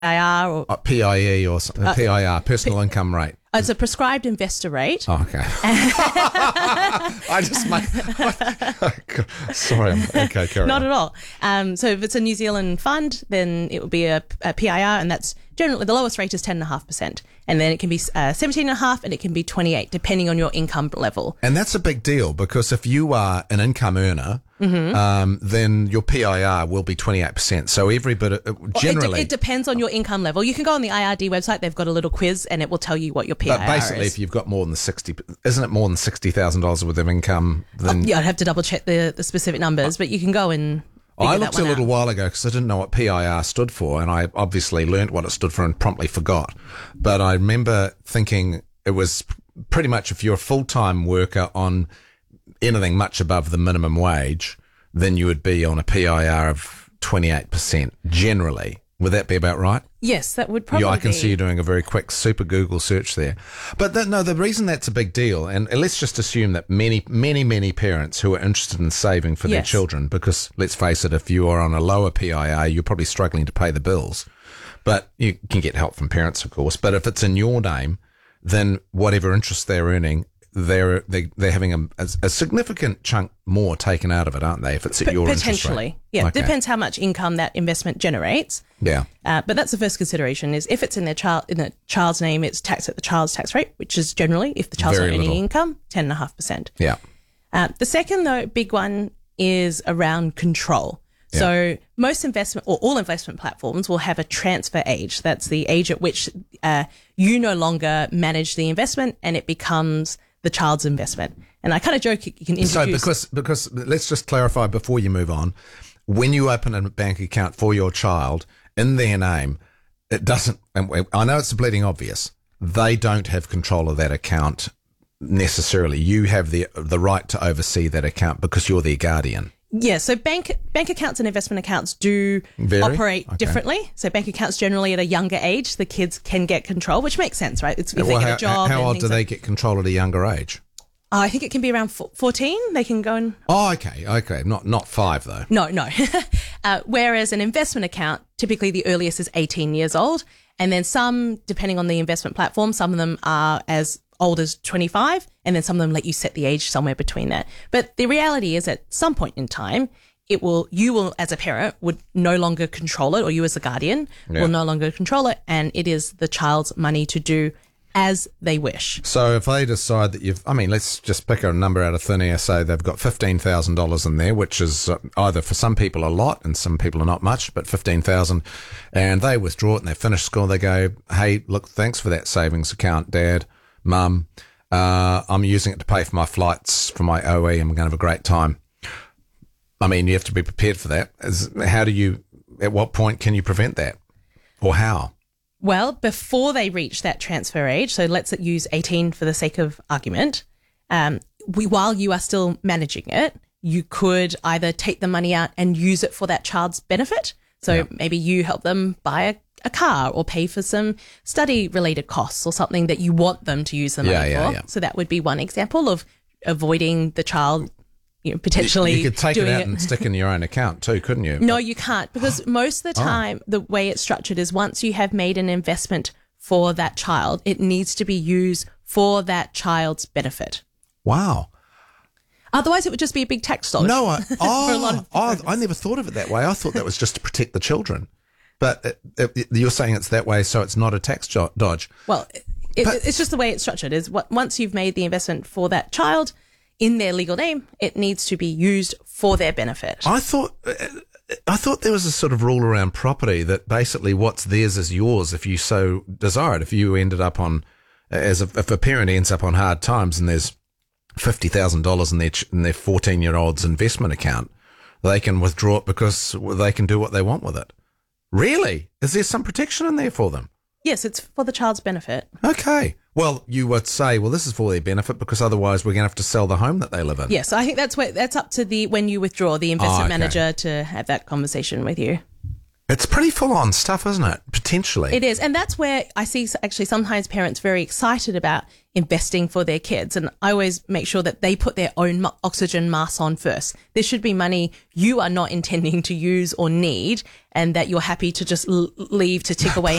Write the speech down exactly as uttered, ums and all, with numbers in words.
I R or Uh, P I E or something, Uh, P I R, personal P- income rate. it's a prescribed investor rate. Oh, okay. I just made. Sorry. I'm, okay, carry Not on. at all. Um, so if it's a New Zealand fund, then it would be a, a P I R, and that's generally the lowest rate is ten point five percent. And then it can be uh, seventeen point five and it can be twenty-eight, depending on your income level. And that's a big deal because if you are an income earner, Mm-hmm. um, then your P I R will be twenty-eight percent. So every bit, of, generally. It, de- it depends on your income level. You can go on the I R D website. They've got a little quiz and it will tell you what your P I R But basically, is. if you've got more than sixty, isn't it more than sixty thousand dollars worth of income? Then Oh, yeah, I'd have to double check the, the specific numbers, but you can go and figure I that looked a one little out. while ago because I didn't know what P I R stood for, and I obviously learnt what it stood for and promptly forgot. But I remember thinking it was pretty much if you're a full-time worker on anything much above the minimum wage, then you would be on a P I R of twenty-eight percent generally. Would that be about right? Yes, that would probably Yeah, I can be. see you doing a very quick super Google search there. But the, no, the reason that's a big deal, and let's just assume that many, many, many parents who are interested in saving for their Yes. children, because let's face it, if you are on a lower P I R, you're probably struggling to pay the bills. But you can get help from parents, of course. But if it's in your name, then whatever interest they're earning, they're they, they're having a, a, a significant chunk more taken out of it, aren't they? If it's at P- your interest potentially, rate. yeah. Okay. Depends how much income that investment generates. Yeah. Uh, but that's the first consideration: is if it's in their child in the child's name, it's taxed at the child's tax rate, which is generally, if the child's Very not earning little. income, ten and a half percent. Yeah. Uh, the second, though, big one is around control. So most investment or all investment platforms will have a transfer age. That's the age at which uh, you no longer manage the investment and it becomes the child's investment. And I kind of joke you can introduce. So because because let's just clarify before you move on, when you open a bank account for your child in their name, it doesn't. And I know it's bleeding obvious. They don't have control of that account necessarily. You have the the right to oversee that account because you're their guardian. Yeah, so bank bank accounts and investment accounts do Vary? operate Okay. differently. So bank accounts generally at a younger age, the kids can get control, which makes sense, right? It's if Well, they get how a job. how and old things do they like- get control at a younger age? Oh, I think it can be around fo- fourteen. They can go and Oh, okay, okay, not not five though. no, no. uh, whereas an investment account, typically the earliest is eighteen years old, and then some, depending on the investment platform, some of them are as old as twenty-five, and then some of them let you set the age somewhere between that. But the reality is, at some point in time, it will, you will, as a parent, would no longer control it, or you as a guardian Yeah. will no longer control it, and it is the child's money to do as they wish. So if they decide that you've, I mean, let's just pick a number out of thin air, say they've got fifteen thousand dollars in there, which is uh, either for some people a lot and some people are not much, but fifteen thousand dollars, and they withdraw it and they finish school, they go, hey, look, thanks for that savings account, Dad, Mum, uh, I'm using it to pay for my flights for my O E, I'm going to have a great time. I mean, you have to be prepared for that. Is, how do you, at what point can you prevent that? Or how? Well, before they reach that transfer age, so let's use eighteen for the sake of argument, um, we, while you are still managing it, you could either take the money out and use it for that child's benefit. So Yeah. maybe you help them buy a, a car or pay for some study related costs or something that you want them to use the money Yeah, yeah, for. yeah. So that would be one example of avoiding the child, you know, potentially You could take it doing out and stick in your own account too, couldn't you? No, you can't, because most of the Oh. time, the way it's structured is once you have made an investment for that child, it needs to be used for that child's benefit. Wow. Otherwise, it would just be a big tax dodge. No, I, oh, a lot of oh, I never thought of it that way. I thought that was just to protect the children. But it, it, you're saying it's that way, so it's not a tax jo- dodge. Well, it, But- it's just the way it's structured. Is what once you've made the investment for that child in their legal name, it needs to be used for their benefit. I thought, I thought there was a sort of rule around property that basically what's theirs is yours if you so desire it. If you ended up on, as a, if a parent ends up on hard times and there's fifty thousand dollars in their ch- in their fourteen year old's investment account, they can withdraw it because they can do what they want with it. Really? Is there some protection in there for them? Yes, it's for the child's benefit. Okay. Well, you would say, well, this is for their benefit because otherwise we're going to have to sell the home that they live in. Yes, I think that's where that's up to the when you withdraw the investment Oh, okay. manager to have that conversation with you. It's pretty full on stuff, isn't it? Potentially. It is. And that's where I see actually sometimes parents very excited about investing for their kids. And I always make sure that they put their own mo- oxygen mask on first. There should be money you are not intending to use or need, and that you're happy to just l- leave to tick away